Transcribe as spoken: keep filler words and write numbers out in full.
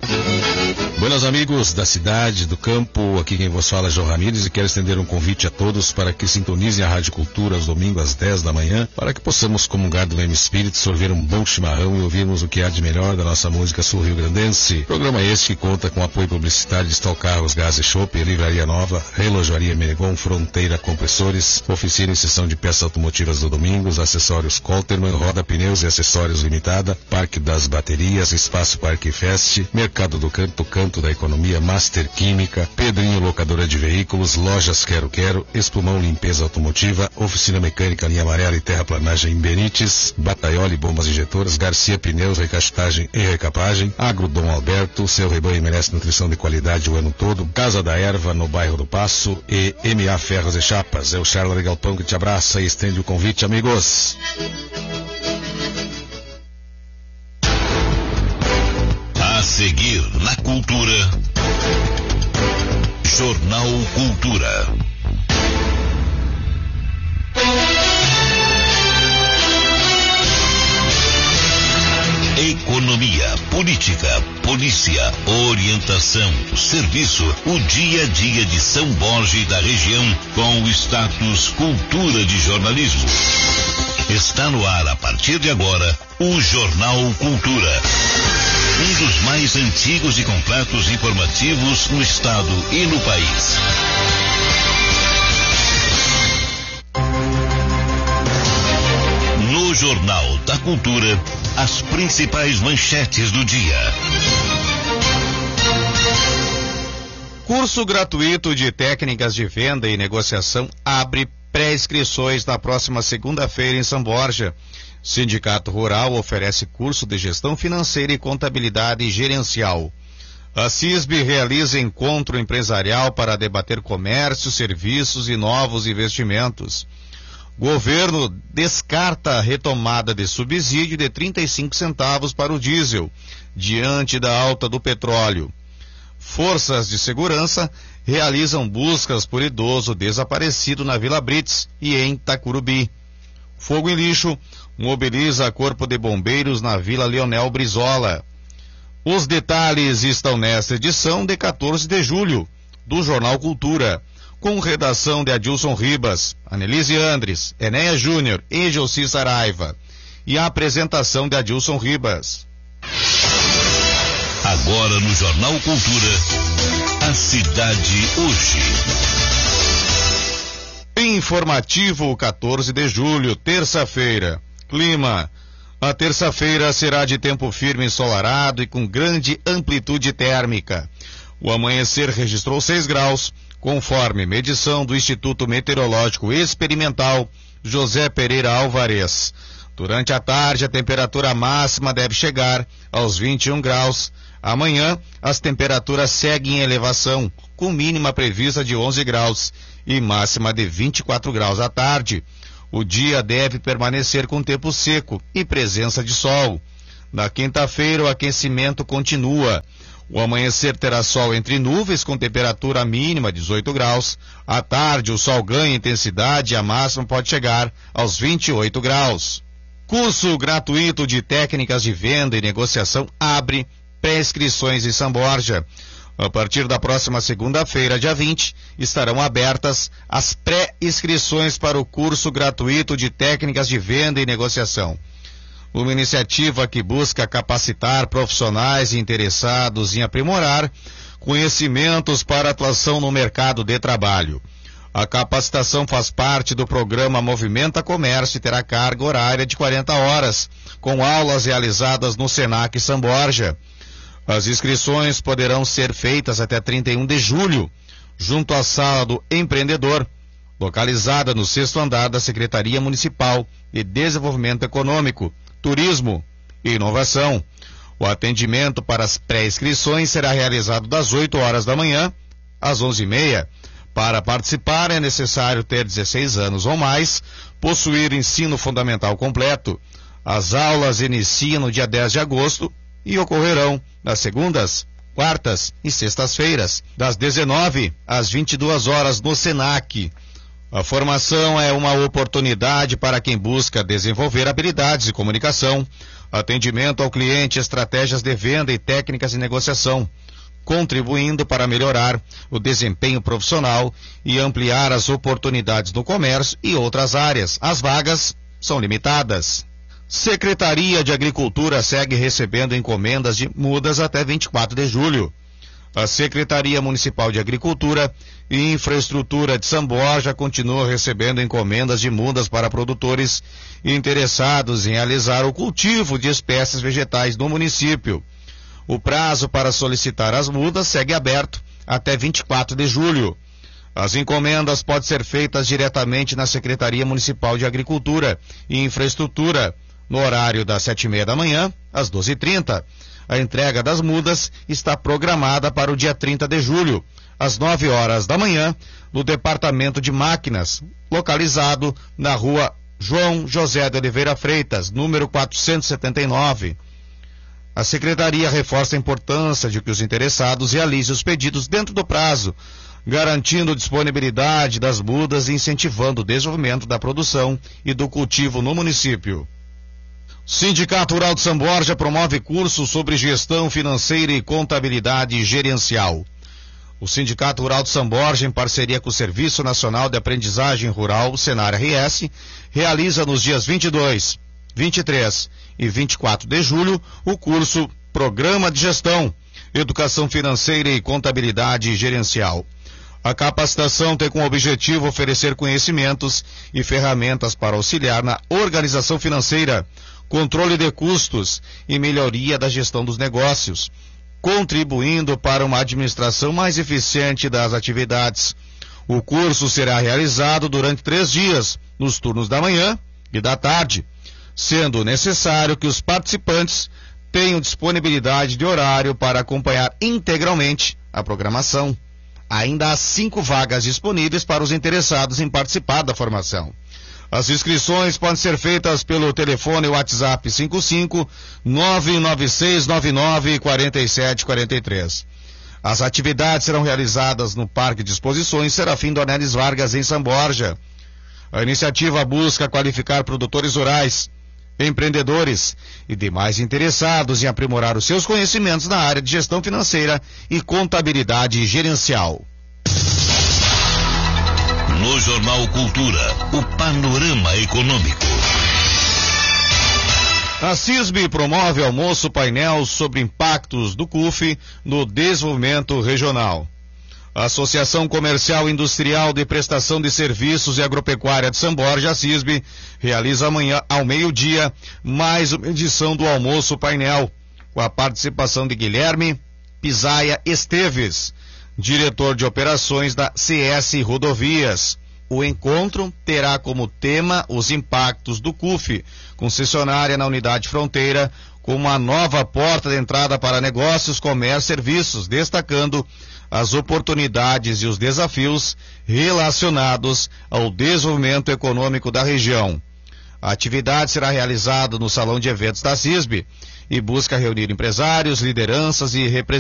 Buenos amigos da cidade, do campo, aqui quem vos fala é João Ramires e quero estender um convite a todos para que sintonizem a Rádio Cultura aos domingos às dez da manhã, para que possamos comungar do mesmo espírito, sorver um bom chimarrão e ouvirmos o que há de melhor da nossa música sul-rio-grandense. Programa este que conta com apoio publicitário de Stock Carros, Gás e Chopp, Livraria Nova, Relojoaria Menegon, Fronteira Compressores, Oficina e Seção de Peças Automotivas do Domingos, Acessórios Colterman, Roda Pneus e Acessórios Limitada, Parque das Baterias, Espaço Parque Fest, Mercado do Canto, Canto da Economia, Master Química, Pedrinho Locadora de Veículos, Lojas Quero Quero, Espumão Limpeza Automotiva, Oficina Mecânica Linha Amarela e Terraplanagem em Benites, Bataioli Bombas Injetoras, Garcia Pneus, Recastagem e Recapagem, Agro Dom Alberto, seu rebanho merece nutrição de qualidade o ano todo, Casa da Erva no bairro do Passo e M A Ferros e Chapas. É o Charla de Galpão que te abraça e estende o convite, amigos. A seguir na Cultura, Jornal Cultura. Economia, política, polícia, orientação, serviço, o dia a dia de São Borja e da região com o status Cultura de Jornalismo. Está no ar a partir de agora o Jornal Cultura. Um dos mais antigos e completos informativos no estado e no país. No Jornal da Cultura, as principais manchetes do dia. Curso gratuito de técnicas de venda e negociação abre pré-inscrições na próxima segunda-feira em São Borja. Sindicato Rural oferece curso de gestão financeira e contabilidade gerencial. A CISB realiza encontro empresarial para debater comércio, serviços e novos investimentos. Governo descarta a retomada de subsídio de trinta e cinco centavos para o diesel, diante da alta do petróleo. Forças de segurança realizam buscas por idoso desaparecido na Vila Brits e em Tacurubi. Fogo em lixo mobiliza Corpo de Bombeiros na Vila Leonel Brizola. Os detalhes estão nesta edição de quatorze de julho do Jornal Cultura, com redação de Adilson Ribas, Anelise Andres, Enéia Júnior e Joci Saraiva, e a apresentação de Adilson Ribas. Agora no Jornal Cultura, a cidade hoje. Informativo quatorze de julho, terça-feira. Clima. A terça-feira será de tempo firme, ensolarado e com grande amplitude térmica. O amanhecer registrou seis graus, conforme medição do Instituto Meteorológico Experimental José Pereira Alvarez. Durante a tarde, a temperatura máxima deve chegar aos vinte e um graus. Amanhã, as temperaturas seguem em elevação, com mínima prevista de onze graus e máxima de vinte e quatro graus à tarde. O dia deve permanecer com tempo seco e presença de sol. Na quinta-feira, o aquecimento continua. O amanhecer terá sol entre nuvens com temperatura mínima de dezoito graus. À tarde, o sol ganha intensidade e a máxima pode chegar aos vinte e oito graus. Curso gratuito de técnicas de venda e negociação abre pré-inscrições em São Borja. A partir da próxima segunda-feira, dia vinte, estarão abertas as pré-inscrições para o curso gratuito de técnicas de venda e negociação. Uma iniciativa que busca capacitar profissionais interessados em aprimorar conhecimentos para atuação no mercado de trabalho. A capacitação faz parte do programa Movimenta Comércio e terá carga horária de quarenta horas, com aulas realizadas no Senac São Borja. As inscrições poderão ser feitas até trinta e um de julho, junto à Sala do Empreendedor, localizada no sexto andar da Secretaria Municipal de Desenvolvimento Econômico, Turismo e Inovação. O atendimento para as pré-inscrições será realizado das oito horas da manhã às onze e meia. Para participar é necessário ter dezesseis anos ou mais, possuir ensino fundamental completo. As aulas iniciam no dia dez de agosto e ocorrerão nas segundas, quartas e sextas-feiras, das dezenove às vinte e duas horas no Senac. A formação é uma oportunidade para quem busca desenvolver habilidades de comunicação, atendimento ao cliente, estratégias de venda e técnicas de negociação, contribuindo para melhorar o desempenho profissional e ampliar as oportunidades no comércio e outras áreas. As vagas são limitadas. Secretaria de Agricultura segue recebendo encomendas de mudas até vinte e quatro de julho. A Secretaria Municipal de Agricultura e Infraestrutura de São Borja continua recebendo encomendas de mudas para produtores interessados em realizar o cultivo de espécies vegetais no município. O prazo para solicitar as mudas segue aberto até vinte e quatro de julho. As encomendas podem ser feitas diretamente na Secretaria Municipal de Agricultura e Infraestrutura, no horário das sete e meia da manhã às doze e trinta. A entrega das mudas está programada para o dia trinta de julho, às nove horas da manhã, no Departamento de Máquinas, localizado na rua João José de Oliveira Freitas, número quatrocentos e setenta e nove. A Secretaria reforça a importância de que os interessados realizem os pedidos dentro do prazo, garantindo disponibilidade das mudas e incentivando o desenvolvimento da produção e do cultivo no município. Sindicato Rural de São Borja promove curso sobre gestão financeira e contabilidade gerencial. O Sindicato Rural de São Borja, em parceria com o Serviço Nacional de Aprendizagem Rural, Senar R S, realiza nos dias vinte e dois, vinte e três e vinte e quatro de julho o curso Programa de Gestão, Educação Financeira e Contabilidade Gerencial. A capacitação tem como objetivo oferecer conhecimentos e ferramentas para auxiliar na organização financeira, controle de custos e melhoria da gestão dos negócios, contribuindo para uma administração mais eficiente das atividades. O curso será realizado durante três dias, nos turnos da manhã e da tarde, sendo necessário que os participantes tenham disponibilidade de horário para acompanhar integralmente a programação. Ainda há cinco vagas disponíveis para os interessados em participar da formação. As inscrições podem ser feitas pelo telefone WhatsApp cinco cinco nove nove seis nove nove quatro sete quatro três. As atividades serão realizadas no Parque de Exposições Serafim Dornelles Vargas, em São Borja. A iniciativa busca qualificar produtores rurais, empreendedores e demais interessados em aprimorar os seus conhecimentos na área de gestão financeira e contabilidade gerencial. No Jornal Cultura, o panorama econômico. A CISB promove almoço painel sobre impactos do C U F no desenvolvimento regional. A Associação Comercial e Industrial de Prestação de Serviços e Agropecuária de São Borja, a CISB, realiza amanhã ao meio-dia mais uma edição do almoço painel, com a participação de Guilherme Pisaia Esteves, diretor de operações da C S Rodovias. O encontro terá como tema os impactos do C U F, concessionária na unidade fronteira, como uma nova porta de entrada para negócios, comércio e serviços, destacando as oportunidades e os desafios relacionados ao desenvolvimento econômico da região. A atividade será realizada no Salão de Eventos da CISB e busca reunir empresários, lideranças e representantes